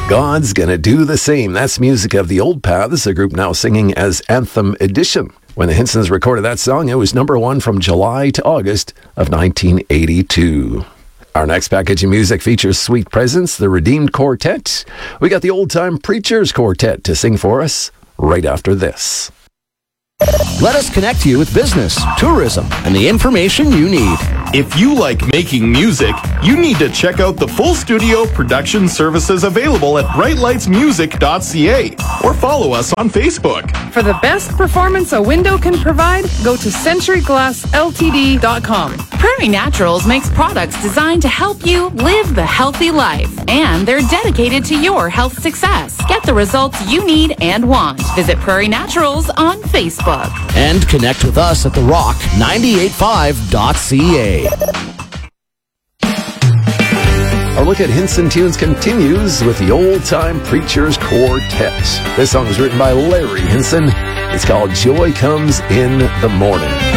God's Gonna Do the Same. That's music of the Old Paths, a group now singing as Anthem Edition. When the Hinsons recorded that song, it was number one from July to August of 1982. Our next package of music features Sweet Presence, the Redeemed Quartet. We got the Old Time Preachers Quartet to sing for us right after this. Let us connect you with business, tourism, and the information you need. If you like making music, you need to check out the full studio production services available at brightlightsmusic.ca or follow us on Facebook. For the best performance a window can provide, go to CenturyGlassLTD.com. Prairie Naturals makes products designed to help you live the healthy life, and they're dedicated to your health success. Get the results you need and want. Visit Prairie Naturals on Facebook. And connect with us at therock985.ca. Our look at Hinson Tunes continues with the Old Time Preachers Quartet. This song was written by Larry Hinson. It's called Joy Comes in the Morning.